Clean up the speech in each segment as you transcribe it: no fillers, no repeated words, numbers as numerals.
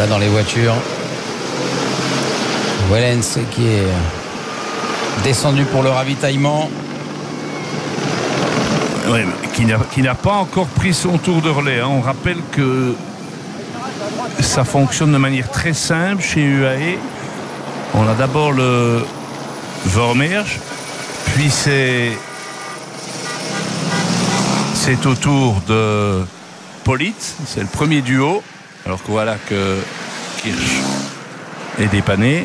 Voilà dans les voitures. Wellens qui est descendu pour le ravitaillement. Oui, qui n'a pas encore pris son tour de relais. On rappelle que ça fonctionne de manière très simple chez UAE. On a d'abord le Vermeersch, puis c'est au tour de Polit, c'est le premier duo, alors que voilà que Kirch est dépanné.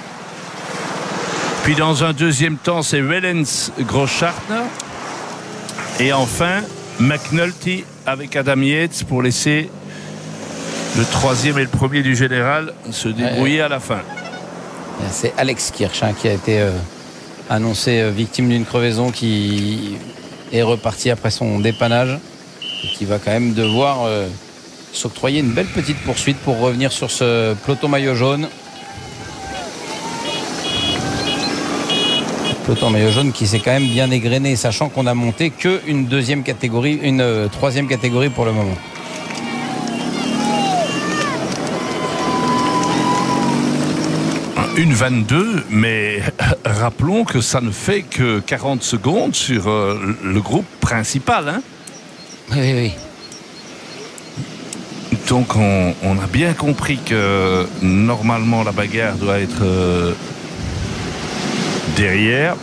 Puis dans un deuxième temps, c'est Wellens Groschartner. Et enfin, McNulty avec Adam Yates pour laisser le troisième et le premier du général se débrouiller à la fin. C'est Alex Kirch qui a été annoncé victime d'une crevaison, qui est reparti après son dépannage et qui va quand même devoir s'octroyer une belle petite poursuite pour revenir sur ce peloton maillot jaune. Peloton maillot jaune qui s'est quand même bien égrené, sachant qu'on a monté qu'une deuxième catégorie, une troisième catégorie pour le moment. Une 22, mais rappelons que ça ne fait que 40 secondes sur le groupe principal. Hein. Oui. Donc on a bien compris que normalement la bagarre doit être derrière.